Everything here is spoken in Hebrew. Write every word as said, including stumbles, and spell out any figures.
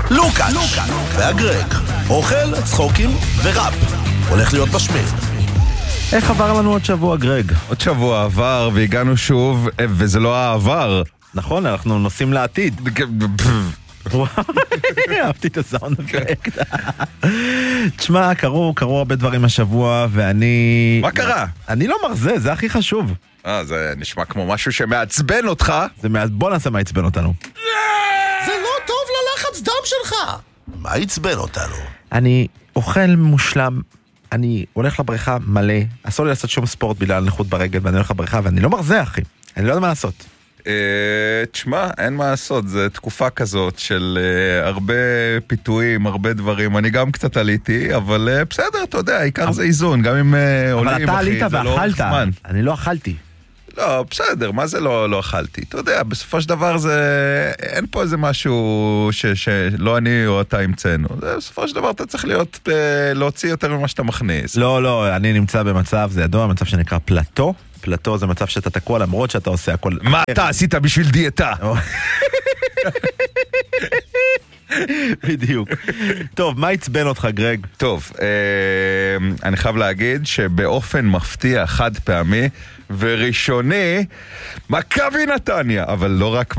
לוקאץ' והגרג, אוכל, צחוקים וראפ. הולך להיות משמין. איך עבר לנו עוד שבוע, גרג? עוד שבוע עבר והגענו שוב, וזה לא העבר. נכון, אנחנו נוסעים לעתיד. אהבתי את הסאונד אפקט. תשמע, קרו, קרו הרבה דברים השבוע, ואני... מה קרה? אני לא מרזה, זה הכי חשוב. אה, זה נשמע כמו משהו שמעצבן אותך. זה מעצבן, בוא נעשה מה עצבן אותנו. זה לא טוב ללחץ דם שלך. מה עצבן אותנו? אני אוכל מושלם, אני הולך לבריכה מלא, אסור לי לעשות שום ספורט בגלל נכות ברגל, ואני הולך לבריכה ואני לא מרזה, אחי. אני לא יודע מה לעשות. תשמע, אין מה לעשות, זה תקופה כזאת של הרבה פיתויים, הרבה דברים. אני גם קצת עליתי, אבל בסדר, אתה יודע, העיקר זה איזון, גם אם עולים, אבל אתה עלית ואכלת, אני לא אכלתי. לא, בסדר, מה זה לא, לא אכלתי? אתה יודע, בסופו של דבר זה... אין פה איזה משהו ש, שלא אני או אתה המצאנו. זה, בסופו של דבר אתה צריך להיות, להוציא יותר ממה שאתה מכניס. לא, לא, אני נמצא במצב, זה ידוע, מצב שנקרא פלטו. פלטו זה מצב שאתה תקוע למרות שאתה עושה הכל... מה אתה עשית בשביל דיאטה? בדיוק. טוב, מה עצבן אותך, גרג? טוב, אה, אני חייב להגיד שבאופן מפתיע חד פעמי וראשוני מכבי נתניה, אבל לא רק